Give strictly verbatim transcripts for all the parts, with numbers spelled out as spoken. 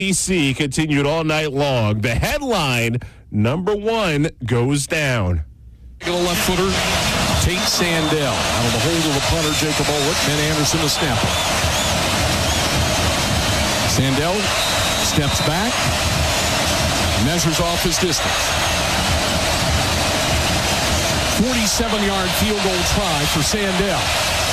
B C continued all night long. The headline, number one, goes down. The left footer, Tate Sandell. Out of the hold of the punter, Jacob Olick. Ben Anderson, the snapper. Sandell steps back, measures off his distance. forty-seven-yard field goal try for Sandell.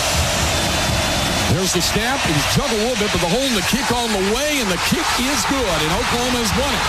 There's the snap. He's juggled a little bit, but the hole in the kick on the way, and the kick is good, and Oklahoma has won it.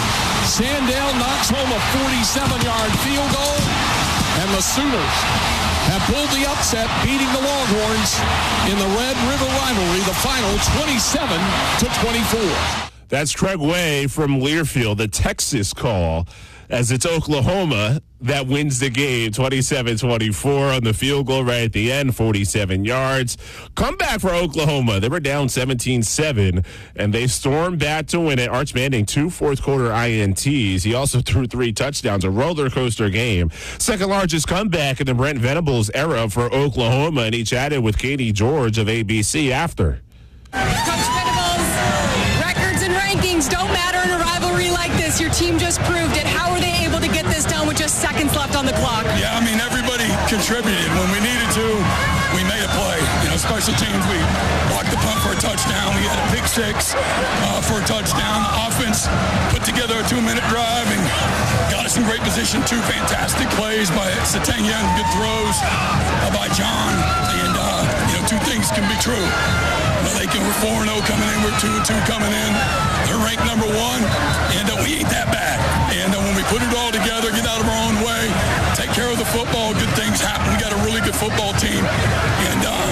Sandell knocks home a forty-seven-yard field goal, and the Sooners have pulled the upset, beating the Longhorns in the Red River rivalry, the final twenty-seven to twenty-four. That's Craig Way from Learfield, the Texas call, as it's Oklahoma that wins the game, twenty-seven twenty-four on the field goal right at the end, forty-seven yards. Comeback for Oklahoma. They were down seventeen seven, and they stormed back to win it. Arch Manning, two fourth-quarter I N Ts. He also threw three touchdowns, a roller coaster game. Second largest comeback in the Brent Venables era for Oklahoma, and he chatted with Katie George of A B C after. Coach Venables, records and rankings don't matter in a rivalry like this. Your team just proved it. How are they able to get this done with just seconds left on the clock? Yeah, I mean, everybody contributed. When we needed to, we made a play. You know, special teams, we blocked the punt for a touchdown. We had a pick six uh, for a touchdown. Offense put together a two-minute drive and got us in great position. Two fantastic plays by Satania and good throws uh, by John. And, uh, you know, two things can be true. They can, we're four and oh coming in, we're two and two coming in. They're ranked number one, and uh, we ain't that bad. And uh, when we put it all together, get out of our own way, take care of the football, good things happen. We got a really good football team. And, um,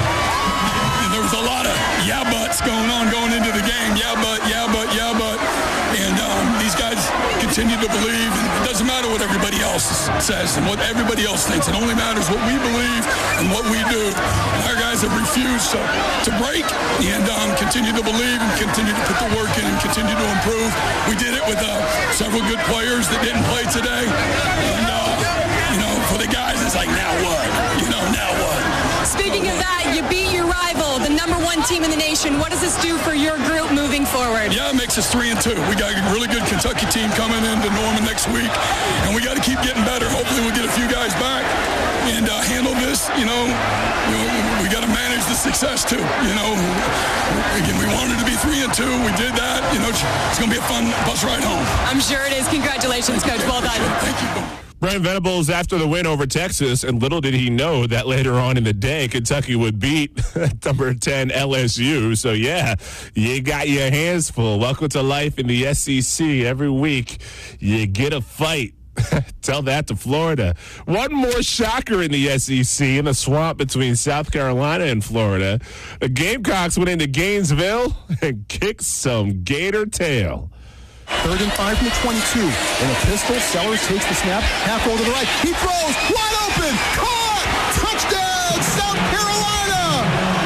and there was a lot of yeah buts going on going into the game. Yeah but, yeah but, yeah but. And um, these guys continue to believe. And it doesn't matter what everybody else says and what everybody else thinks. It only matters what we believe and what we do. And our guys have refused to, to break and um, continue to believe and continue to put the work in and continue to improve. We did it with uh, several good players that didn't play today. And, uh, you know, for the guys, it's like, now what? You know, now what? Speaking of that, you beat your rival, the number one team in the nation. What does this do for your group moving forward? Yeah, it makes us three and two. We got a really good Kentucky team coming into Norman next week, and we got to keep getting better. Hopefully we'll get a few guys back and uh, handle this. You know, you know we got to manage the success too. You know, again, we wanted to be three and two. We did that. You know, it's going to be a fun bus ride home. I'm sure it is. Congratulations, Coach. Well done. Thank you. Brent Venables after the win over Texas, and little did he know that later on in the day, Kentucky would beat number ten L S U. So, yeah, you got your hands full. Welcome to life in the S E C. Every week, you get a fight. Tell that to Florida. One more shocker in the S E C in the swamp between South Carolina and Florida. The Gamecocks went into Gainesville and kicked some gator tail. Third and five from the twenty-two. In a pistol, Sellers takes the snap, half roll to the right. He throws, wide open, caught, touchdown, South Carolina.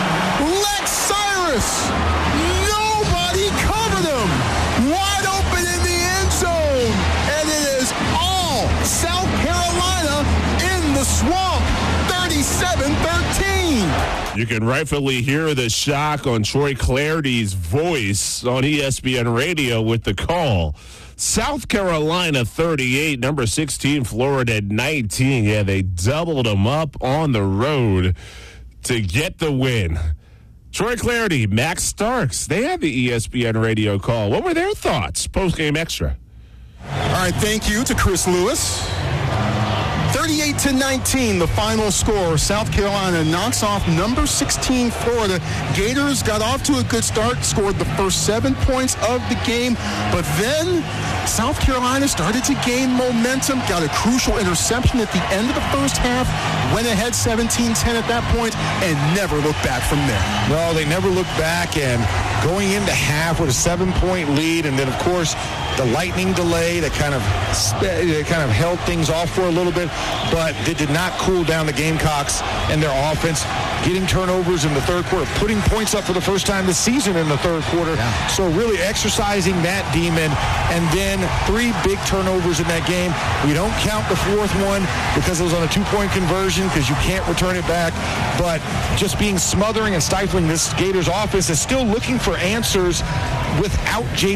Lex Cyrus, nobody covered him. Wide open in the end zone, and it is all South Carolina in the swamp, thirty-seven thirteen. You can rightfully hear the shock on Troy Clarity's voice on E S P N Radio with the call. South Carolina thirty-eight, number sixteen, Florida nineteen. Yeah, they doubled them up on the road to get the win. Troy Clarity, Max Starks, they had the E S P N Radio call. What were their thoughts? Post-game extra. All right, thank you to Chris Lewis. thirty-eight to nineteen, the final score. South Carolina knocks off number sixteen, Florida. Gators got off to a good start, scored the first seven points of the game, but then South Carolina started to gain momentum, got a crucial interception at the end of the first half, went ahead seventeen ten at that point, and never looked back from there. No, they never looked back, and going into half with a seven-point lead, and then, of course, the lightning delay that kind of that kind of held things off for a little bit, but it did not cool down the Gamecocks and their offense, getting turnovers in the third quarter, putting points up for the first time this season in the third quarter. Yeah. So really exercising that demon, and then three big turnovers in that game. We don't count the fourth one because it was on a two-point conversion because you can't return it back, but just being smothering and stifling this Gators offense is still looking for answers without J